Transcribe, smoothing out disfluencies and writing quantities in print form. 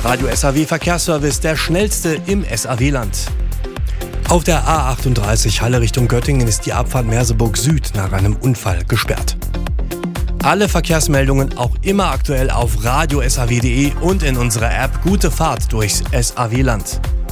Der Radio SAW Verkehrsservice, der schnellste im SAW-Land. Auf der A38 Halle Richtung Göttingen ist die Abfahrt Merseburg Süd nach einem Unfall gesperrt. Alle Verkehrsmeldungen auch immer aktuell auf radiosaw.de und in unserer App Gute Fahrt durchs SAW-Land.